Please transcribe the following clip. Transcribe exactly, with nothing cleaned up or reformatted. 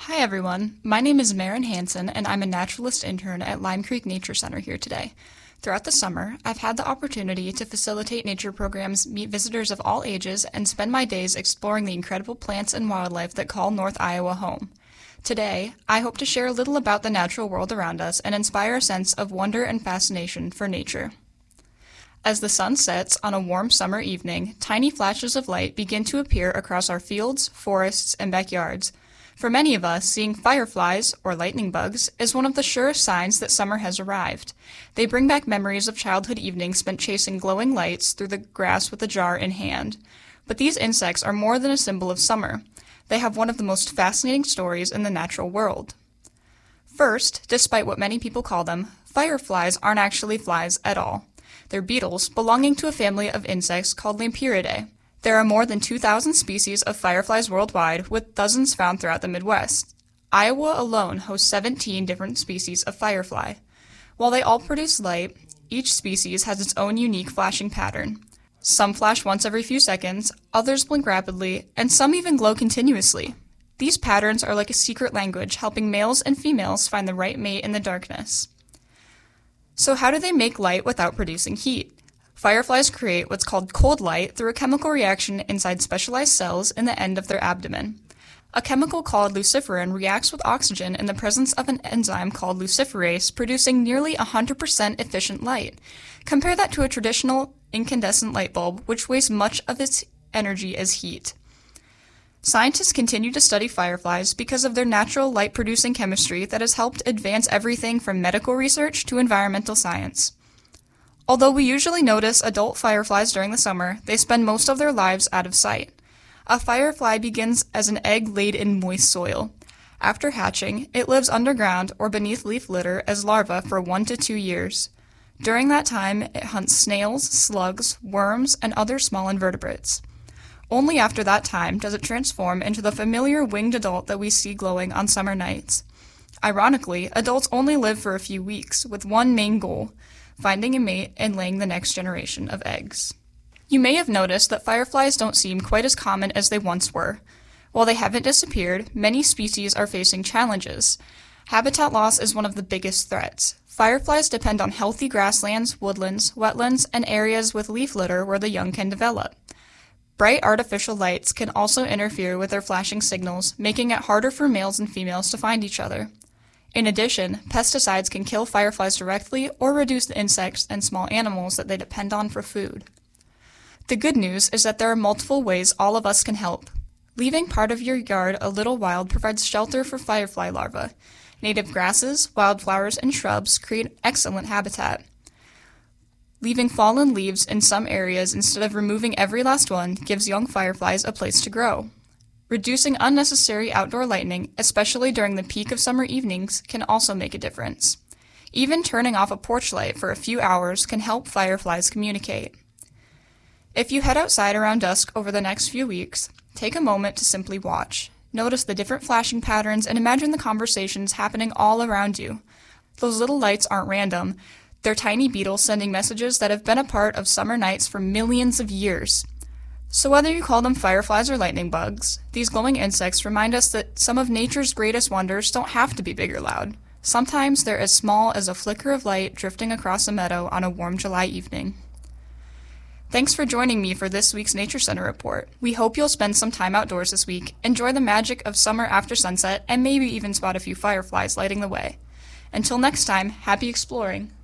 Hi everyone, my name is Maren Hansen and I'm a naturalist intern at Lime Creek Nature Center here today. Throughout the summer, I've had the opportunity to facilitate nature programs, meet visitors of all ages, and spend my days exploring the incredible plants and wildlife that call North Iowa home. Today, I hope to share a little about the natural world around us and inspire a sense of wonder and fascination for nature. As the sun sets on a warm summer evening, tiny flashes of light begin to appear across our fields, forests, and backyards. For many of us, seeing fireflies, or lightning bugs, is one of the surest signs that summer has arrived. They bring back memories of childhood evenings spent chasing glowing lights through the grass with a jar in hand. But these insects are more than a symbol of summer. They have one of the most fascinating stories in the natural world. First, despite what many people call them, fireflies aren't actually flies at all. They're beetles belonging to a family of insects called Lampyridae. There are more than two thousand species of fireflies worldwide, with dozens found throughout the Midwest. Iowa alone hosts seventeen different species of firefly. While they all produce light, each species has its own unique flashing pattern. Some flash once every few seconds, others blink rapidly, and some even glow continuously. These patterns are like a secret language, helping males and females find the right mate in the darkness. So how do they make light without producing heat? Fireflies create what's called cold light through a chemical reaction inside specialized cells in the end of their abdomen. A chemical called luciferin reacts with oxygen in the presence of an enzyme called luciferase, producing nearly one hundred percent efficient light. Compare that to a traditional incandescent light bulb, which wastes much of its energy as heat. Scientists continue to study fireflies because of their natural light-producing chemistry that has helped advance everything from medical research to environmental science. Although we usually notice adult fireflies during the summer, they spend most of their lives out of sight. A firefly begins as an egg laid in moist soil. After hatching, it lives underground or beneath leaf litter as larvae for one to two years. During that time, it hunts snails, slugs, worms, and other small invertebrates. Only after that time does it transform into the familiar winged adult that we see glowing on summer nights. Ironically, adults only live for a few weeks, with one main goal: finding a mate and laying the next generation of eggs. You may have noticed that fireflies don't seem quite as common as they once were. While they haven't disappeared, many species are facing challenges. Habitat loss is one of the biggest threats. Fireflies depend on healthy grasslands, woodlands, wetlands, and areas with leaf litter where the young can develop. Bright artificial lights can also interfere with their flashing signals, making it harder for males and females to find each other. In addition, pesticides can kill fireflies directly or reduce the insects and small animals that they depend on for food. The good news is that there are multiple ways all of us can help. Leaving part of your yard a little wild provides shelter for firefly larvae. Native grasses, wildflowers, and shrubs create excellent habitat. Leaving fallen leaves in some areas instead of removing every last one gives young fireflies a place to grow. Reducing unnecessary outdoor lighting, especially during the peak of summer evenings, can also make a difference. Even turning off a porch light for a few hours can help fireflies communicate. If you head outside around dusk over the next few weeks, take a moment to simply watch. Notice the different flashing patterns and imagine the conversations happening all around you. Those little lights aren't random. They're tiny beetles sending messages that have been a part of summer nights for millions of years. So whether you call them fireflies or lightning bugs, these glowing insects remind us that some of nature's greatest wonders don't have to be big or loud. Sometimes they're as small as a flicker of light drifting across a meadow on a warm July evening. Thanks for joining me for this week's Nature Center report. We hope you'll spend some time outdoors this week, enjoy the magic of summer after sunset, and maybe even spot a few fireflies lighting the way. Until next time, happy exploring!